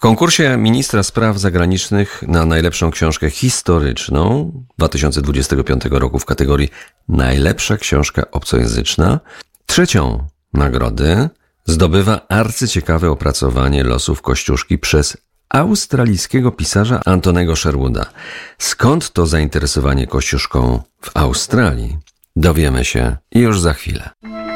konkursie ministra spraw zagranicznych na najlepszą książkę historyczną 2025 roku w kategorii najlepsza książka obcojęzyczna trzecią nagrodę zdobywa arcyciekawe opracowanie losów Kościuszki przez australijskiego pisarza Antonego Sherwooda. Skąd to zainteresowanie Kościuszką w Australii? Dowiemy się już za chwilę.